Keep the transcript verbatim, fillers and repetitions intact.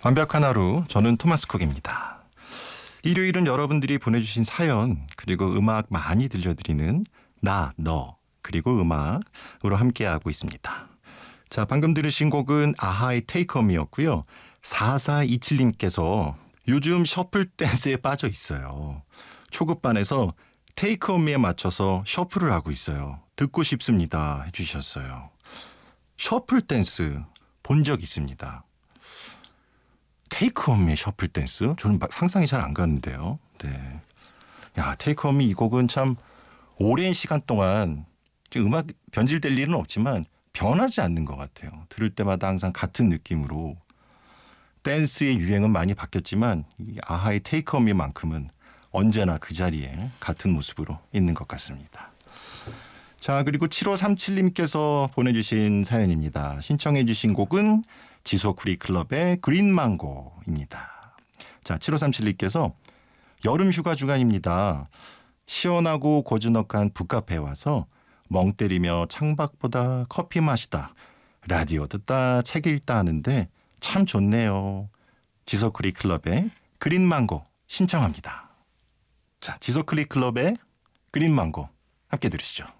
완벽한 하루, 저는 토마스 쿡입니다. 일요일은 여러분들이 보내주신 사연 그리고 음악 많이 들려드리는 나, 너 그리고 음악으로 함께하고 있습니다. 자, 방금 들으신 곡은 아하의 Take On Me였고요. 사사이칠님께서 요즘 셔플 댄스에 빠져 있어요. 초급반에서 Take On Me에 맞춰서 셔플을 하고 있어요. 듣고 싶습니다 해주셨어요. 셔플 댄스 본 적 있습니다. 테이크 온 미의 셔플 댄스? 저는 상상이 잘 안 가는데요. 네. 야, 테이크 온 미 이 곡은 참 오랜 시간 동안 음악 변질될 일은 없지만 변하지 않는 것 같아요. 들을 때마다 항상 같은 느낌으로. 댄스의 유행은 많이 바뀌었지만 이 아하의 테이크 온 미만큼은 언제나 그 자리에 같은 모습으로 있는 것 같습니다. 자, 그리고 칠오삼칠님께서 보내주신 사연입니다. 신청해 주신 곡은 지소쿠리 클럽의 그린망고입니다. 자, 칠오삼칠님께서 여름 휴가 주간입니다. 시원하고 고즈넉한 북카페에 와서 멍 때리며 창밖보다 커피 마시다, 라디오 듣다, 책 읽다 하는데 참 좋네요. 지소쿠리 클럽의 그린망고 신청합니다. 자, 지소쿠리 클럽의 그린망고 함께 들으시죠.